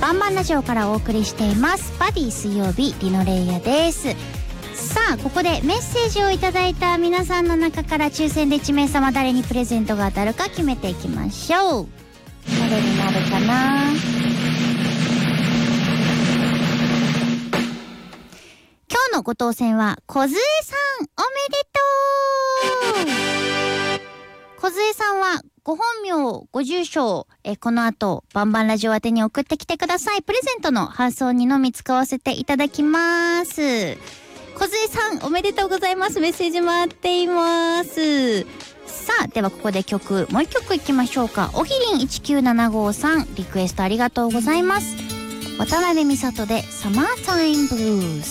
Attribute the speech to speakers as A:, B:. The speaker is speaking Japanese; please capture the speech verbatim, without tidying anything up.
A: バンバンラジオからお送りしていますバディ水曜日リノレイヤです。さあここでメッセージをいただいた皆さんの中から抽選でいち名様誰にプレゼントが当たるか決めていきましょう。誰になるかな。今日のご当選は小杖さん、おめでとう。小杖さんはご本名、ご住所、えこの後バンバンラジオ宛てに送ってきてください。プレゼントの発送にのみ使わせていただきます。小杖さんおめでとうございます。メッセージ待っています。さあではここで曲もう一曲いきましょうか。おぎりんいちきゅうななごさんリクエストありがとうございます。渡辺美里でサマータイムブルース。